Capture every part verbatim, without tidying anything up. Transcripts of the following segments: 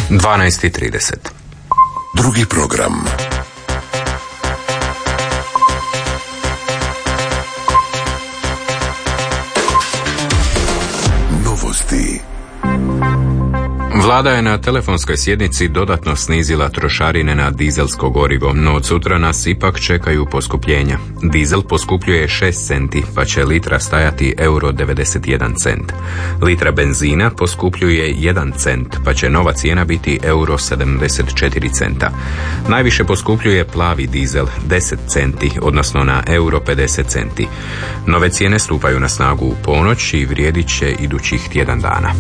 dvanaest i trideset. Drugi program. Novosti. Vlada je na telefonskoj sjednici dodatno snizila trošarine na dizelsko gorivo, no od sutra nas ipak čekaju poskupljenja. Dizel poskupljuje šest centi, pa će litra stajati euro devedeset jedan cent. Litra benzina poskupljuje jedan cent, pa će nova cijena biti euro sedamdeset četiri centa. Najviše poskupljuje plavi dizel, deset centi, odnosno na euro pedeset centi. Nove cijene stupaju na snagu u ponoć i vrijedit će idućih tjedan dana.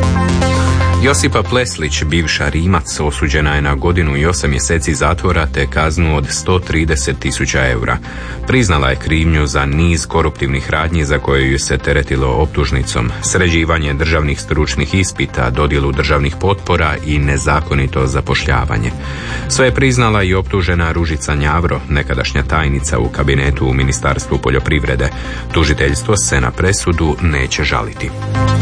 Josipa Pleslić, bivša Rimac, osuđena je na godinu i osam mjeseci zatvora te kaznu od sto trideset tisuća eura. Priznala je krivnju za niz koruptivnih radnji za koje ju se teretilo optužnicom, sređivanje državnih stručnih ispita, dodjelu državnih potpora i nezakonito zapošljavanje. Sve je priznala i optužena Ružica Njavro, nekadašnja tajnica u kabinetu u Ministarstvu poljoprivrede. Tužiteljstvo se na presudu neće žaliti.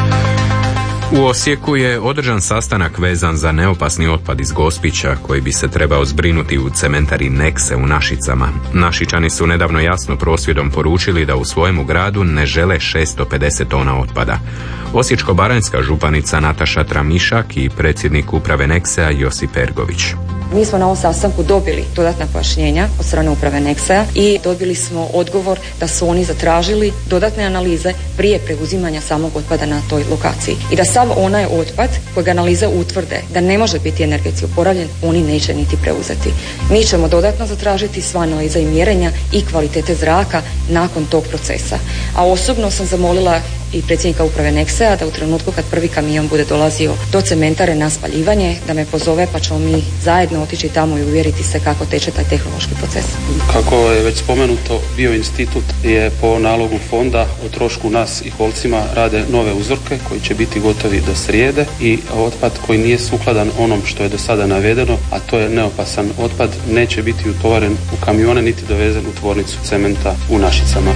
U Osijeku je održan sastanak vezan za neopasni otpad iz Gospića koji bi se trebao zbrinuti u cementari Nekse u Našicama. Našičani su nedavno jasno prosvjedom poručili da u svojemu gradu ne žele šesto pedeset tona otpada. Osječko-baranjska županica Nataša Tramišak i predsjednik uprave Neksea Josip Ergović. Mi smo na ovom sastanku dobili dodatna pojašnjenja od strane uprave Neksea i dobili smo odgovor da su oni zatražili dodatne analize prije preuzimanja samog otpada na toj lokaciji. I da sav onaj otpad kojeg analize utvrde da ne može biti energetski oporavljen, oni neće niti preuzeti. Mi ćemo dodatno zatražiti sva analiza i mjerenja i kvalitete zraka nakon tog procesa. A osobno sam zamolila i predsjednika uprave Neksea da u trenutku kad prvi kamion bude dolazio do cementare na spaljivanje, da me pozove pa ćemo mi zajedno otići tamo i uvjeriti se kako teče taj tehnološki proces. Kako je već spomenuto, Bioinstitut je po nalogu fonda o trošku nas i Holcima rade nove uzorke koji će biti gotovi do srijede i otpad koji nije sukladan onom što je do sada navedeno, a to je neopasan otpad, neće biti utovaren u kamione niti dovezen u tvornicu cementa u Našicama.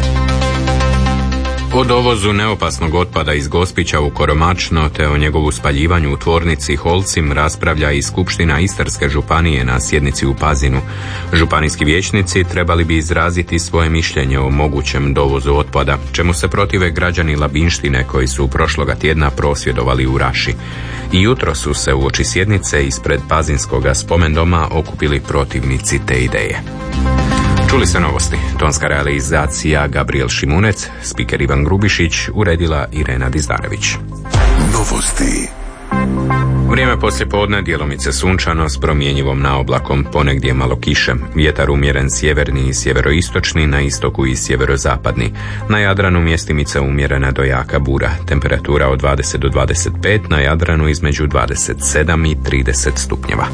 O dovozu neopasnog otpada iz Gospića u Koromačno te o njegovu spaljivanju u tvornici Holcim raspravlja i Skupština Istarske županije na sjednici u Pazinu. Županijski vijećnici trebali bi izraziti svoje mišljenje o mogućem dovozu otpada, čemu se protive građani Labinštine koji su prošloga tjedna prosvjedovali u Raši. I jutro su se uoči sjednice ispred Pazinskoga spomendoma okupili protivnici te ideje. Čuli ste novosti. Tonska realizacija Gabriel Šimunec, spiker Ivan Grubišić, uredila Irena Dizdarević. Novosti. Vrijeme poslijepodne djelomice sunčano s promjenjivom naoblakom, ponegdje malo kiše. Vjetar umjeren sjeverni i sjeveroistočni, na istoku i sjeverozapadni. Na Jadranu mjestimice umjerena do jaka bura. Temperatura od dvadeset do dvadeset pet, na Jadranu između dvadeset sedam i trideset stupnjeva.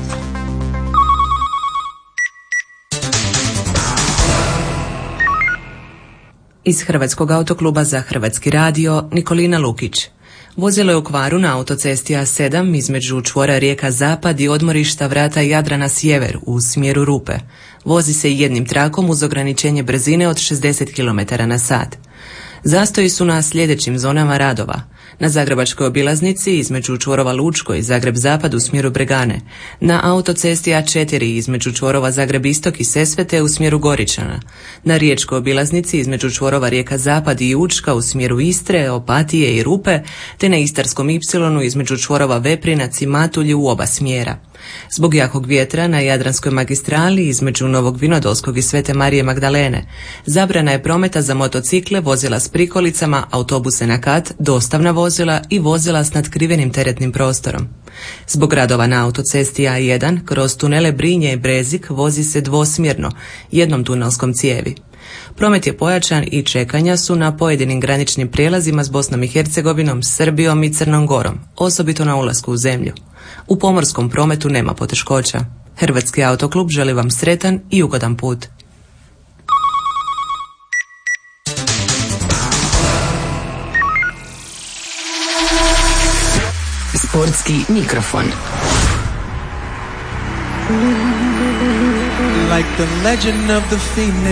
Iz Hrvatskog autokluba za Hrvatski radio, Nikolina Lukić. Vozilo je u kvaru na autocesti A sedam između čvora Rijeka Zapad i odmorišta vrata Jadrana Sjever u smjeru Rupe. Vozi se jednim trakom uz ograničenje brzine od šezdeset kilometara na sat. Zastoji su na sljedećim zonama radova. Na Zagrebačkoj obilaznici između čvorova Lučko i Zagreb Zapad u smjeru Bregane. Na autocesti A četiri između čvorova Zagreb Istok i Sesvete u smjeru Goričana. Na Riječkoj obilaznici između čvorova Rijeka Zapad i Učka u smjeru Istre, Opatije i Rupe, te na Istarskom Ipsilonu između čvorova Veprinac i Matulji u oba smjera. Zbog jakog vjetra na Jadranskoj magistrali između Novog Vinodolskog i Svete Marije Magdalene zabrana je prometa za motocikle, vozila s prikolicama, autobuse na kat, dostavna vozila i vozila s natkrivenim teretnim prostorom. Zbog radova na autocesti A jedan kroz tunele Brinje i Brezik vozi se dvosmjerno, jednom tunelskom cijevi. Promet je pojačan i čekanja su na pojedinim graničnim prijelazima s Bosnom i Hercegovinom, Srbijom i Crnom Gorom, osobito na ulasku u zemlju. U pomorskom prometu nema poteškoća. Hrvatski autoklub želi vam sretan i ugodan put. Sportski mikrofon. Like the legend of the Phoenix.